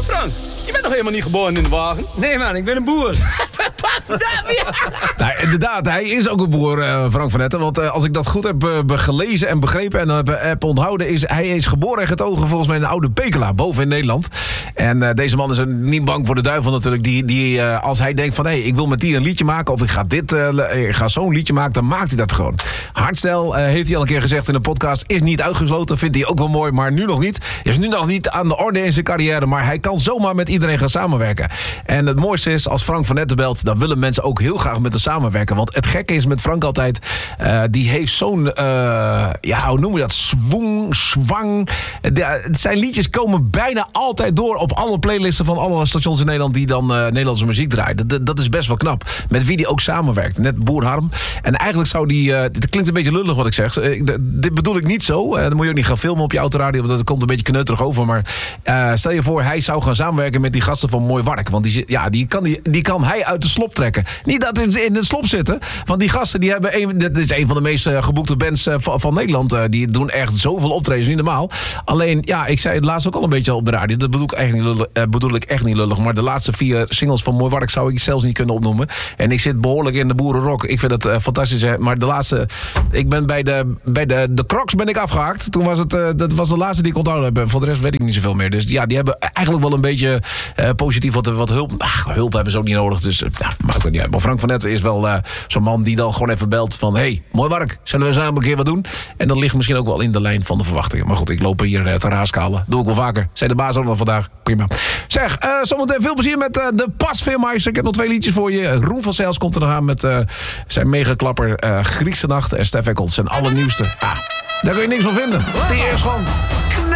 Frank, je bent nog helemaal niet geboren in de wagen. Nee man, ik ben een boer. Nou, inderdaad, hij is ook een boer, Frank van Etten. Want als ik dat goed heb gelezen en begrepen en heb onthouden... hij is geboren en getogen volgens mij in de Oude Pekela, boven in Nederland. En deze man is niet bang voor de duivel natuurlijk. Die als hij denkt van, hé, ik wil met die een liedje maken... of ik ga zo'n liedje maken, dan maakt hij dat gewoon. Hardstyle, heeft hij al een keer gezegd in een podcast... is niet uitgesloten, vindt hij ook wel mooi, maar nu nog niet. Is nu nog niet aan de orde in zijn carrière... maar hij kan zomaar met iedereen gaan samenwerken. En het mooiste is, als Frank van Etten belt... dan willen mensen ook heel graag met hem samenwerken. Want het gekke is met Frank altijd... die heeft zo'n, hoe noem je dat? Zwang. Zijn liedjes komen bijna altijd door... op alle playlisten van alle stations in Nederland... die dan Nederlandse muziek draaien. Dat is best wel knap. Met wie die ook samenwerkt. Net Boer Harm. En eigenlijk zou die... dit klinkt een beetje lullig wat ik zeg. Dit bedoel ik niet zo. Dan moet je ook niet gaan filmen op je autoradio... want dat komt een beetje kneuterig over. Maar stel je voor, hij zou gaan samenwerken... met die gasten van Mooi Wark. Want die kan hij uit de slop trekken. Niet dat ze in de slop zitten. Want die gasten, die hebben dat is een van de meest geboekte bands van Nederland. Die doen echt zoveel optredens, niet normaal. Alleen, ik zei het laatst ook al een beetje op de radio. Dat bedoel ik echt niet lullig. Maar de laatste 4 singles van Mooi Wark zou ik zelfs niet kunnen opnoemen. En ik zit behoorlijk in de boerenrock. Ik vind het fantastisch. Maar de laatste... Ik ben bij de Crocs ben ik afgehaakt. Toen was dat was de laatste die ik onthouden heb. Voor de rest weet ik niet zoveel meer. Dus ja, die hebben eigenlijk wel een beetje positief wat hulp. Hulp hebben ze ook niet nodig. Dus maakt het niet uit. Maar Frank van Etten is wel zo'n man die dan gewoon even belt van... hey, Mooi Wark, zullen we samen een keer wat doen? En dat ligt misschien ook wel in de lijn van de verwachtingen. Maar goed, ik loop hier te raaskalen. Doe ik wel vaker. Zei de baas ook nog vandaag. Prima. Zeg, zometeen veel plezier met de Pasveermeister. Ik heb nog 2 liedjes voor je. Roem van Zijls komt er nog aan met zijn megaklapper Griekse Nacht. En Stef Eckels, zijn allernieuwste. Daar kun je niks van vinden. Die is gewoon...